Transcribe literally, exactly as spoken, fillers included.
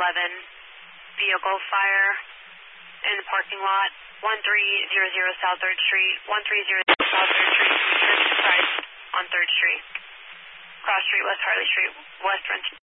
eleven vehicle fire in the parking lot, one three zero zero South third Street, one three zero zero South third Street, Church of Christ on third Street, Cross Street, West Harley Street, West Renton.